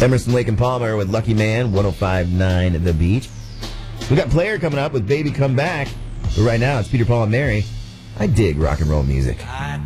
Emerson, Lake and Palmer with Lucky Man, 105.9 The Beat. We got Player coming up with Baby Come Back. But right now, it's Peter, Paul, and Mary. I dig rock and roll music.